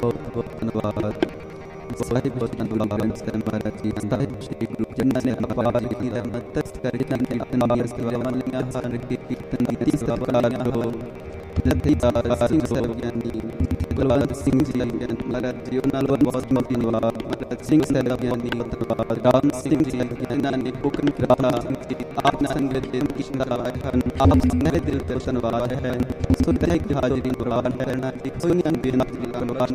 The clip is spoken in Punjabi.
ਬਹੁਤ ਬਹੁਤ ਧੰਨਵਾਦ ਸਾਹਿਬ ਬਹੁਤ ਧੰਨਵਾਦ ਸਰ ਮਹਾਰਾਜ ਜੀ ਸਾਹਿਬ ਸ਼੍ਰੀ ਗੁਰੂ ਜਿਨ੍ਹਾਂ ਨੇ ਅਪਾਰ ਦੀ ਰਹਿਮਤ ਕਰਕੇ ਤਾਂ ਕੀਰਤਨ ਸੇਵਾਵਾਂ ਲੀਆਂ ਹਰ ਕੀਰਤਨ ਦੀ ਸਤਿਕਾਰ ਕਰੋ ਜਥੇਦਾਰ ਸਿੰਘ ਸਾਹਿਬ ਗਿਆਨੀ ਗੁਰਬਖਸ਼ ਸਿੰਘ ਜੀ ਮਹਾਰਾਜ ਜੀ ਉਹਨਾਂ ਨੂੰ ਬਹੁਤ ਬਹੁਤ ਧੰਨਵਾਦ ਮਹਾਰਾਜ ਸਿੰਘ ਸਾਹਿਬ ਗਿਆਨੀ ਧੰਨਵਾਦ ਰਾਮ ਸਿੰਘ ਜੀ ਇਹਨਾਂ ਨੇ ਹੁਕਮ ਕੀਤਾ ਆਪ ਸੰਗਤ ਦੇ ਕਿਸ਼ਨਾ ਹਨ ਆਪ ਮੇਰੇ ਦਿਲ ਤੋਂ ਧੰਨਵਾਦ ਹੈ ਸੋ ਤੇ ਹਾਜ਼ਰੀ ਕੁਰਬਾਨ ਕਰਨਾ ਇੱਕ ਸੁਨੀਆਂ ਬੇਨਤੀ ਕੁਰਬਾਨ